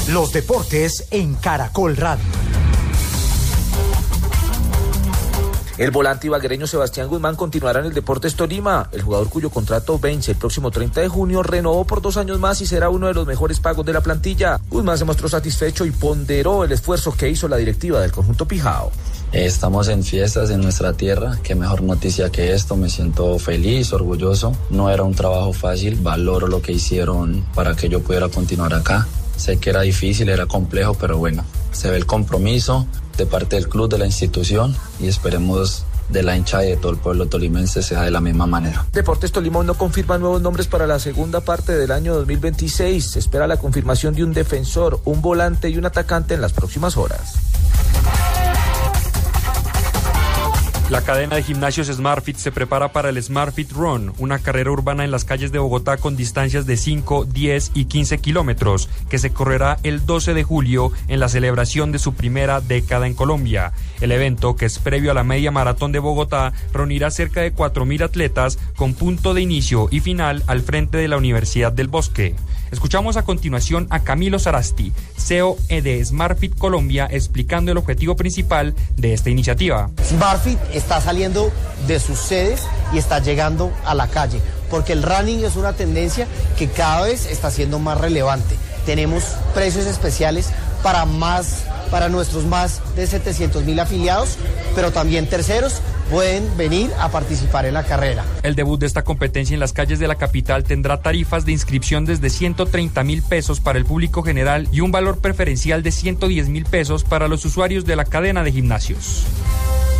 Los deportes en Caracol Radio. El volante ibaguereño Sebastián Guzmán continuará en el Deportes Tolima. El jugador cuyo contrato vence el próximo 30 de junio renovó por 2 años más y será uno de los mejores pagos de la plantilla. Guzmán se mostró satisfecho y ponderó el esfuerzo que hizo la directiva del conjunto Pijao. Estamos en fiestas en nuestra tierra, qué mejor noticia que esto, me siento feliz, orgulloso. No era un trabajo fácil, valoro lo que hicieron para que yo pudiera continuar acá. Sé que era difícil, era complejo, pero bueno, se ve el compromiso de parte del club, de la institución, y esperemos de la hinchada y de todo el pueblo tolimense sea de la misma manera. Deportes Tolima no confirma nuevos nombres para la segunda parte del año 2026. Se espera la confirmación de un defensor, un volante y un atacante en las próximas horas. La cadena de gimnasios SmartFit se prepara para el SmartFit Run, una carrera urbana en las calles de Bogotá con distancias de 5, 10 y 15 kilómetros, que se correrá el 12 de julio en la celebración de su primera década en Colombia. El evento, que es previo a la media maratón de Bogotá, reunirá cerca de 4.000 atletas con punto de inicio y final al frente de la Universidad del Bosque. Escuchamos a continuación a Camilo Sarasti, CEO de SmartFit Colombia, explicando el objetivo principal de esta iniciativa. SmartFit está saliendo de sus sedes y está llegando a la calle, porque el running es una tendencia que cada vez está siendo más relevante. Tenemos precios especiales para nuestros más de 700.000 afiliados, pero también terceros pueden venir a participar en la carrera. El debut de esta competencia en las calles de la capital tendrá tarifas de inscripción desde 130.000 pesos para el público general y un valor preferencial de 110.000 pesos para los usuarios de la cadena de gimnasios.